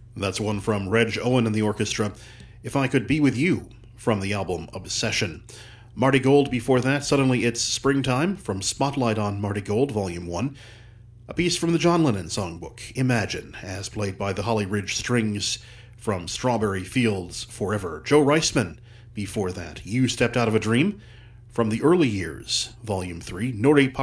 That's one from Reg Owen and the orchestra, If I Could Be With You, from the album Obsession. Marty Gold before that, Suddenly It's Springtime, from Spotlight on Marty Gold, Volume 1. A piece from the John Lennon songbook, Imagine, as played by the Holly Ridge Strings, from Strawberry Fields Forever. Joe Reisman before that, You Stepped Out of a Dream, from the Early Years, Volume 3. Nori